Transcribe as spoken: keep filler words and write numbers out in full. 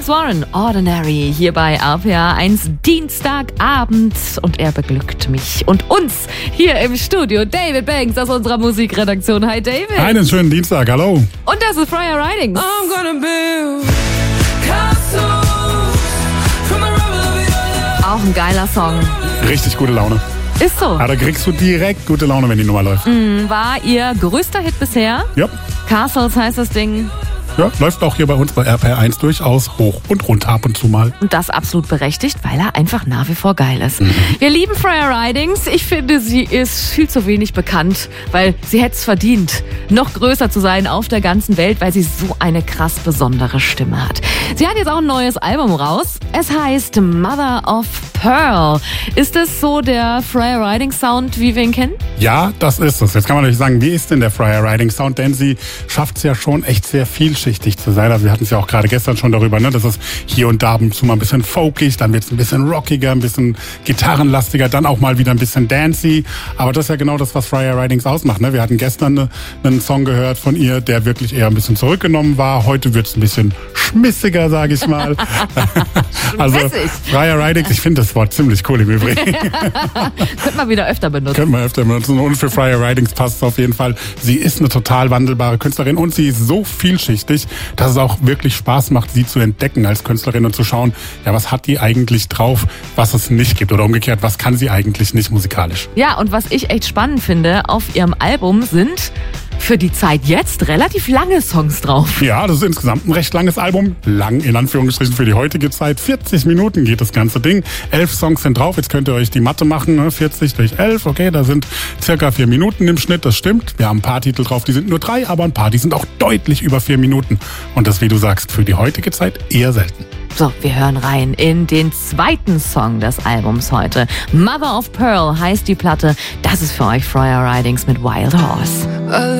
Niles Warren, Ordinary, hier bei R P R eins Dienstagabend. Und er beglückt mich und uns hier im Studio. David Banks aus unserer Musikredaktion. Hi David. Einen schönen Dienstag, hallo. Und das ist Freya Ridings. I'm gonna build castles from the rubble of your love. Auch ein geiler Song. Richtig gute Laune. Ist so. Ja, da kriegst du direkt gute Laune, wenn die Nummer läuft. Mhm, war ihr größter Hit bisher. Ja. Castles heißt das Ding. Ja, läuft auch hier bei uns bei R P R eins durchaus hoch und runter ab und zu mal. Und das absolut berechtigt, weil er einfach nach wie vor geil ist. Mhm. Wir lieben Freya Ridings. Ich finde, sie ist viel zu wenig bekannt, weil sie hätte es verdient, noch größer zu sein auf der ganzen Welt, weil sie so eine krass besondere Stimme hat. Sie hat jetzt auch ein neues Album raus. Es heißt Mother of Pearl. Ist es so der Freya Ridings Sound, wie wir ihn kennen? Ja, das ist es. Jetzt kann man natürlich sagen, wie ist denn der Freya Ridings Sound? Denn sie schafft es ja schon echt sehr vielschichtig zu sein. Also wir hatten es ja auch gerade gestern schon darüber, ne? Das ist hier und da ab und zu mal ein bisschen folkig, dann wird es ein bisschen rockiger, ein bisschen gitarrenlastiger, dann auch mal wieder ein bisschen dancey. Aber das ist ja genau das, was Freya Ridings ausmacht. Ne? Wir hatten gestern ne, einen Song gehört von ihr, der wirklich eher ein bisschen zurückgenommen war. Heute wird es ein bisschen schmissiger, sage ich mal. Also Freya Ridings, ich finde das Wort ziemlich cool im Übrigen. Könnte man wieder öfter benutzen. Könnte man öfter benutzen. Und für Freya Ridings passt es auf jeden Fall. Sie ist eine total wandelbare Künstlerin und sie ist so vielschichtig, dass es auch wirklich Spaß macht, sie zu entdecken als Künstlerin und zu schauen, ja, was hat die eigentlich drauf, was es nicht gibt? Oder umgekehrt, was kann sie eigentlich nicht musikalisch? Ja, und was ich echt spannend finde, auf ihrem Album sind für die Zeit jetzt relativ lange Songs drauf. Ja, das ist insgesamt ein recht langes Album. Lang in Anführungsstrichen für die heutige Zeit. vierzig Minuten geht das ganze Ding. Elf Songs sind drauf. Jetzt könnt ihr euch die Mathe machen. Ne? vierzig durch elf. Okay, da sind circa vier Minuten im Schnitt. Das stimmt. Wir haben ein paar Titel drauf, die sind nur drei, aber ein paar, die sind auch deutlich über vier Minuten. Und das, wie du sagst, für die heutige Zeit eher selten. So, wir hören rein in den zweiten Song des Albums heute. Mother of Pearl heißt die Platte. Das ist für euch Freya Ridings mit Wild Horse.